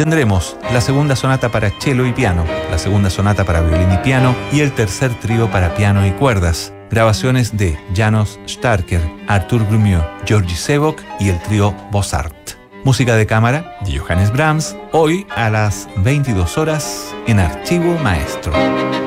tendremos la segunda sonata para cello y piano, la segunda sonata para violín y piano y el tercer trío para piano y cuerdas. Grabaciones de János Starker, Artur Grumiaux, Georgi Sebok y el trío Bossart. Música de cámara de Johannes Brahms, hoy a las 22 horas en Archivo Maestro.